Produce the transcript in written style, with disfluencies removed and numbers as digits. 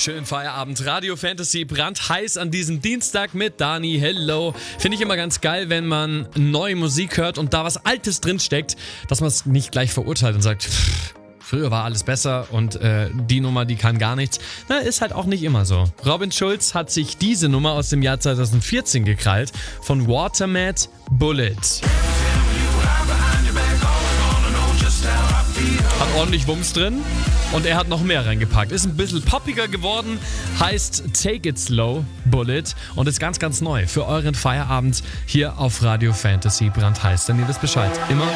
Schönen Feierabend. Radio Fantasy brandheiß an diesem Dienstag mit Dani. Hello. Finde ich immer ganz geil, wenn man neue Musik hört und da was Altes drinsteckt, dass man es nicht gleich verurteilt und sagt, früher war alles besser und die Nummer, die kann gar nichts. Na, ist halt auch nicht immer so. Robin Schulz hat sich diese Nummer aus dem Jahr 2014 gekrallt von Watermat Bullet. Hat ordentlich Wumms drin und er hat noch mehr reingepackt. Ist ein bisschen poppiger geworden, heißt Take It Slow Bullet und ist ganz, ganz neu für euren Feierabend hier auf Radio Fantasy brandheiß. Dann ihr wisst Bescheid. Immer